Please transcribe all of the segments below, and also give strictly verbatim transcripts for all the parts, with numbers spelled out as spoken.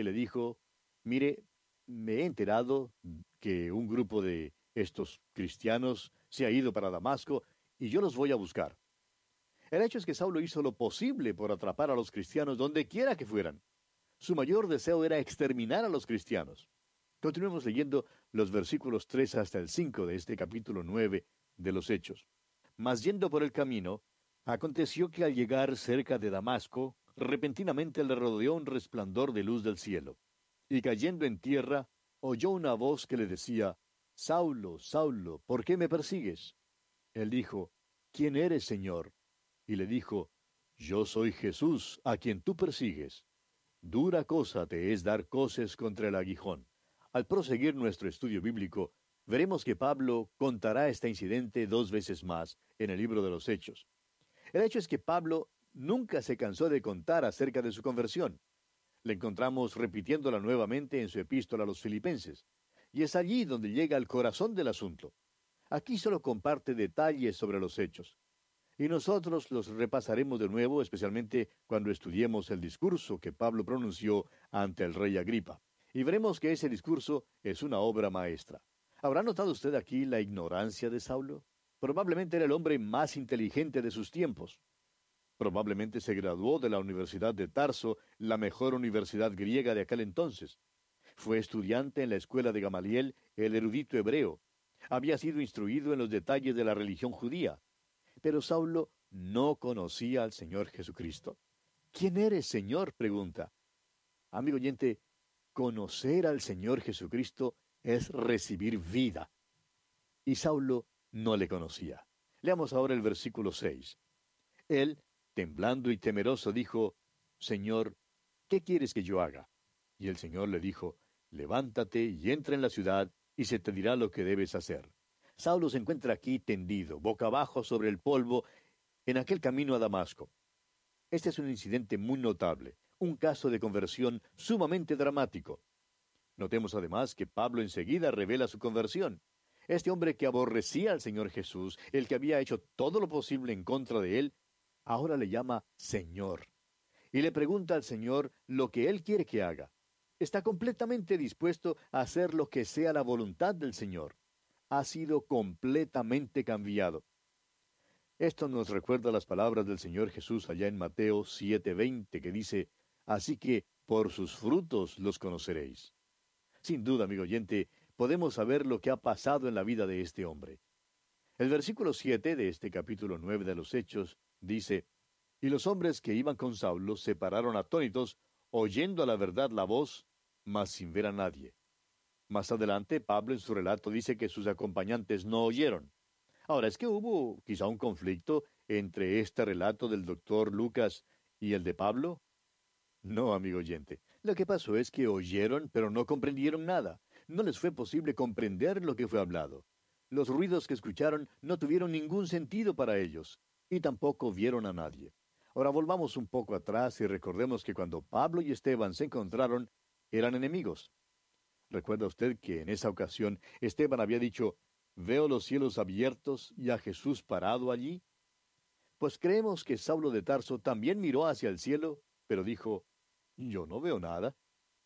le dijo, mire, me he enterado que un grupo de estos cristianos se ha ido para Damasco y yo los voy a buscar. El hecho es que Saulo hizo lo posible por atrapar a los cristianos donde quiera que fueran. Su mayor deseo era exterminar a los cristianos. Continuemos leyendo los versículos tres hasta el cinco de este capítulo nueve de los Hechos. Mas yendo por el camino, aconteció que al llegar cerca de Damasco, repentinamente le rodeó un resplandor de luz del cielo. Y cayendo en tierra, oyó una voz que le decía, Saulo, Saulo, ¿por qué me persigues? Él dijo, ¿quién eres, Señor? Y le dijo, yo soy Jesús, a quien tú persigues. Dura cosa te es dar coces contra el aguijón. Al proseguir nuestro estudio bíblico, veremos que Pablo contará este incidente dos veces más en el libro de los Hechos. El hecho es que Pablo nunca se cansó de contar acerca de su conversión. Le encontramos repitiéndola nuevamente en su epístola a los Filipenses. Y es allí donde llega al corazón del asunto. Aquí solo comparte detalles sobre los hechos. Y nosotros los repasaremos de nuevo, especialmente cuando estudiemos el discurso que Pablo pronunció ante el rey Agripa. Y veremos que ese discurso es una obra maestra. ¿Habrá notado usted aquí la ignorancia de Saulo? Probablemente era el hombre más inteligente de sus tiempos. Probablemente se graduó de la Universidad de Tarso, la mejor universidad griega de aquel entonces. Fue estudiante en la escuela de Gamaliel, el erudito hebreo. Había sido instruido en los detalles de la religión judía. Pero Saulo no conocía al Señor Jesucristo. ¿Quién eres, Señor?, pregunta. Amigo oyente, conocer al Señor Jesucristo es recibir vida. Y Saulo no le conocía. Leamos ahora el versículo seis. Él, temblando y temeroso, dijo, Señor, ¿qué quieres que yo haga? Y el Señor le dijo, levántate y entra en la ciudad, y se te dirá lo que debes hacer. Saulo se encuentra aquí tendido, boca abajo sobre el polvo, en aquel camino a Damasco. Este es un incidente muy notable, un caso de conversión sumamente dramático. Notemos además que Pablo enseguida revela su conversión. Este hombre que aborrecía al Señor Jesús, el que había hecho todo lo posible en contra de él, ahora le llama Señor. Y le pregunta al Señor lo que él quiere que haga. Está completamente dispuesto a hacer lo que sea la voluntad del Señor. Ha sido completamente cambiado. Esto nos recuerda las palabras del Señor Jesús allá en Mateo siete veinte, que dice, así que por sus frutos los conoceréis. Sin duda, amigo oyente, podemos saber lo que ha pasado en la vida de este hombre. El versículo siete de este capítulo nueve de los Hechos dice, y los hombres que iban con Saulo se pararon atónitos, oyendo a la verdad la voz, mas sin ver a nadie. Más adelante, Pablo en su relato dice que sus acompañantes no oyeron. Ahora, ¿es que hubo quizá un conflicto entre este relato del doctor Lucas y el de Pablo? No, amigo oyente. Lo que pasó es que oyeron, pero no comprendieron nada. No les fue posible comprender lo que fue hablado. Los ruidos que escucharon no tuvieron ningún sentido para ellos, y tampoco vieron a nadie. Ahora volvamos un poco atrás y recordemos que cuando Pablo y Esteban se encontraron, eran enemigos. ¿Recuerda usted que en esa ocasión Esteban había dicho, veo los cielos abiertos y a Jesús parado allí? Pues creemos que Saulo de Tarso también miró hacia el cielo, pero dijo, yo no veo nada.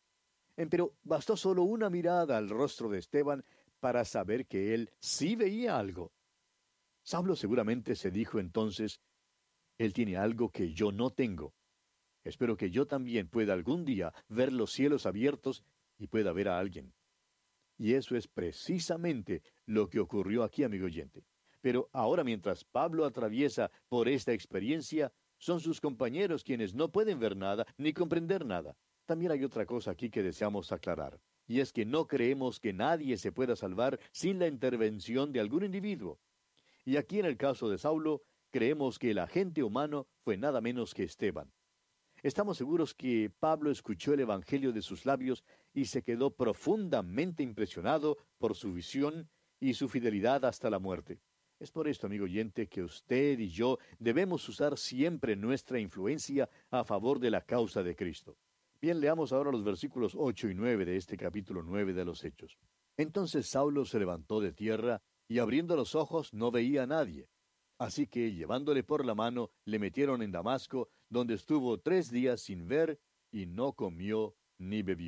Pero bastó solo una mirada al rostro de Esteban para saber que él sí veía algo. Saulo seguramente se dijo entonces, él tiene algo que yo no tengo. Espero que yo también pueda algún día ver los cielos abiertos y pueda ver a alguien. Y eso es precisamente lo que ocurrió aquí, amigo oyente. Pero ahora mientras Pablo atraviesa por esta experiencia, son sus compañeros quienes no pueden ver nada ni comprender nada. También hay otra cosa aquí que deseamos aclarar, y es que no creemos que nadie se pueda salvar sin la intervención de algún individuo. Y aquí en el caso de Saulo, creemos que el agente humano fue nada menos que Esteban. Estamos seguros que Pablo escuchó el Evangelio de sus labios y se quedó profundamente impresionado por su visión y su fidelidad hasta la muerte. Es por esto, amigo oyente, que usted y yo debemos usar siempre nuestra influencia a favor de la causa de Cristo. Bien, leamos ahora los versículos ocho y nueve de este capítulo nueve de los Hechos. Entonces Saulo se levantó de tierra y abriendo los ojos no veía a nadie. Así que, llevándole por la mano, le metieron en Damasco, donde estuvo tres días sin ver, y no comió ni bebió.